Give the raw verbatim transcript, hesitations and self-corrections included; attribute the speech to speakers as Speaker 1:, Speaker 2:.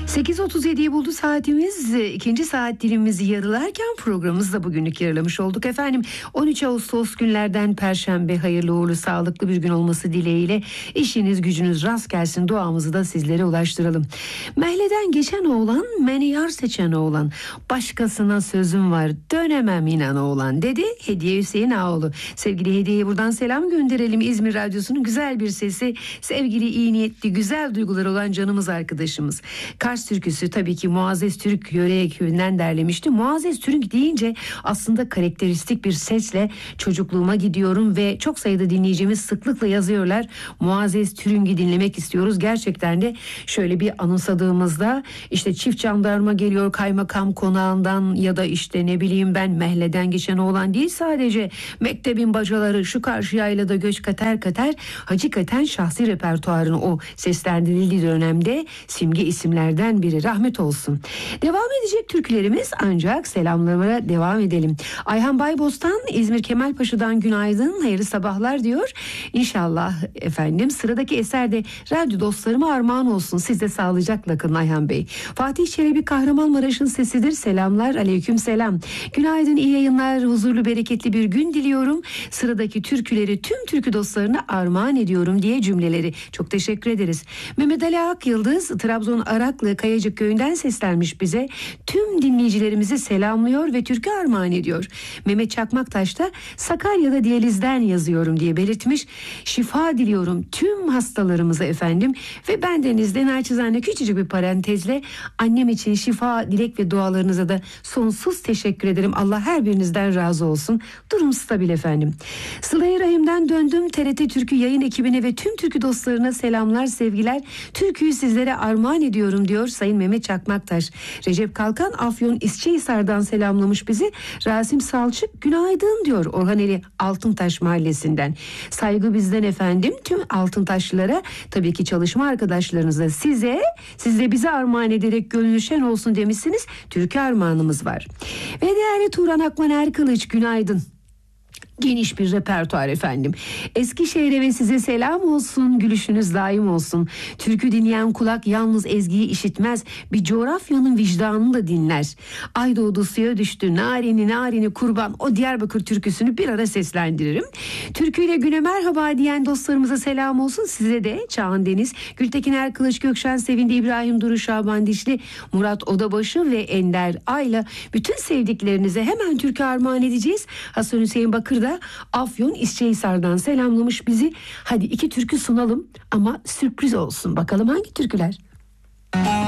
Speaker 1: sekiz otuz yediyi buldu saatimiz. İkinci saat dilimizi yarılarken programımızı da bugünlük yarılamış olduk efendim. on üç Ağustos günlerden Perşembe, hayırlı uğurlu sağlıklı bir gün olması dileğiyle işiniz gücünüz rast gelsin duamızı da sizlere ulaştıralım. Mehleden geçen oğlan beni yar seçen oğlan, başkasına sözüm var dönemem inan oğlan dedi Hediye Hüseyin Ağoğlu. Sevgili Hediye'ye buradan selam gönderelim. İzmir Radyosu'nun güzel bir sesi, sevgili iyi niyetli güzel duyguları olan canımız arkadaşımız. Kars türküsü tabii ki Muazzez Türk yöre ekibinden derlemişti. Muazzez Türk deyince aslında karakteristik bir sesle çocukluğuma gidiyorum ve çok sayıda dinleyicimiz sıklıkla yazıyorlar. Muazzez Türk'ü dinlemek istiyoruz. Gerçekten de şöyle bir anımsadığımızda işte çift jandarma geliyor kaymakam konağından ya da işte ne bileyim ben Mehleden geçen oğlan değil sadece mektebin bacaları şu karşı yaylada göç kater kater hakikaten şahsi repertuarını o seslendirildiği dönemde simge isimlerden biri, rahmet olsun. Devam edecek türkülerimiz ancak selamlamaya devam edelim. Ayhan Baybostan İzmir Kemalpaşa'dan günaydın, hayırlı sabahlar diyor. İnşallah efendim sıradaki eser de radyo dostlarıma armağan olsun. Siz de sağlıcakla kalın Ayhan Bey. Fatih Çelebi Kahramanmaraş'ın sesidir. Selamlar, aleyküm selam. Günaydın, iyi yayınlar, huzurlu bereketli bir gün diliyorum. Sıradaki türküleri tüm türkü dostlarına armağan ediyorum diye cümleleri. Çok teşekkür ederiz. Mehmet Ali Akyıldız Trabzon Araklı Kayacık köyünden seslenmiş bize. Tüm dinleyicilerimizi selamlıyor ve türkü armağan ediyor. Mehmet Çakmaktaş da Sakarya'da diyalizden yazıyorum diye belirtmiş. Şifa diliyorum tüm hastalarımıza efendim ve bendenizde naçizane küçücük bir parantezle annem için şifa dilek ve dualarınıza da sonsuz teşekkür ederim. Allah her birinizden razı olsun. Durum stabil efendim. Sıla-i Rahim'den döndüm. T R T Türkü yayın ekibine ve tüm türkü dostlarına selamlar, sevgiler. Türküyü sizlere armağan ediyorum diyor Sayın Mehmet Çakmaktaş. Recep Kalkan Afyon İsçehisar'dan selamlamış bizi. Rasim Salçık günaydın diyor Orhaneli Altıntaş Mahallesi'nden. Saygı bizden efendim tüm Altıntaşlılara, tabii ki çalışma arkadaşlarınıza, size, siz de bize armağan ederek gönlünüz şen olsun demişsiniz. Türkü armağanımız var. Ve değerli Turan Akman Erkılıç günaydın. Geniş bir repertuar efendim. Eskişehir'e ve size selam olsun, gülüşünüz daim olsun. Türkü dinleyen kulak yalnız ezgiyi işitmez, bir coğrafyanın vicdanını da dinler. Ay doğdu suya düştü, narini narini kurban, o Diyarbakır türküsünü bir ara seslendiririm. Türküyle güne merhaba diyen dostlarımıza selam olsun. Size de Çağan Deniz, Gültekin Erkılıç, Gökşen Sevindi, İbrahim Duru, Şaban Dişli, Murat Odabaşı ve Ender Ayla bütün sevdiklerinize hemen türkü armağan edeceğiz. Hasan Hüseyin Bakır da Afyon İsçehisar'dan selamlamış bizi. Hadi iki türkü sunalım ama sürpriz olsun. Bakalım hangi türküler?